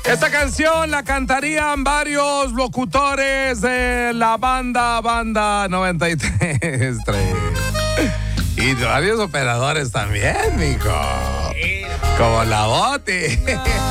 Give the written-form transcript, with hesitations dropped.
Esta canción la cantarían varios locutores de la banda 93.3. Y varios operadores también, mijo. Como la Boti.